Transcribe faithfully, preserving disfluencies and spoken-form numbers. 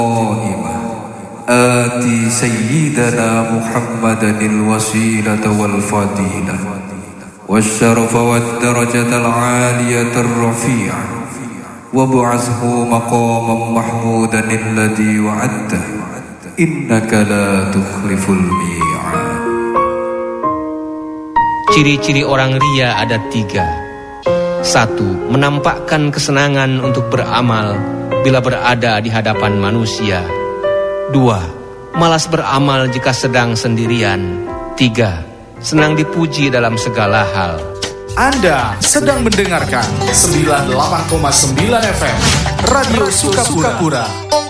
آتي سيدنا محمدا الوسيلة والفضيلة والشرف والدرجة العالية الرفيعة وابعثه مقاما محمودا الذي وعدته إنك لا تخلف الميعاد. Ciri-ciri orang ria ada tiga. Satu, menampakkan kesenangan untuk beramal bila berada di hadapan manusia. Dua, malas beramal jika sedang sendirian. Tiga, senang dipuji dalam segala hal. Anda sedang mendengarkan sembilan puluh delapan koma sembilan F M Radio Sukapura.